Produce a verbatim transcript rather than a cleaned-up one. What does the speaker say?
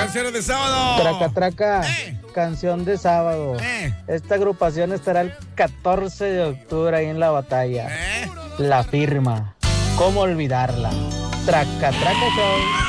canciones de sábado. Traca, traca. Eh. Canción de sábado. Eh. Esta agrupación estará el catorce de octubre ahí en La Batalla. Eh. La Firma. ¿Cómo olvidarla? Traca, traca, show.